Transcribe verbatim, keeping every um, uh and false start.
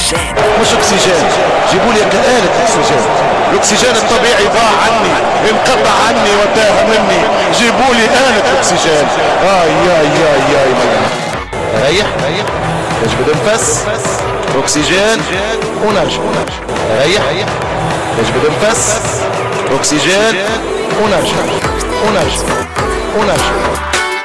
مش اكسجين، جيبوا لي آلة اكسجين. الاكسجين الطبيعي ضاع عني، انقطع عني وتاه مني، جيبوا لي آلة اكسجين. اي اي اي اي ريح يجبد انفس اكسجين ونرجع. ريح يجبد انفس اكسجين ونرجع ونرجع ونرجع.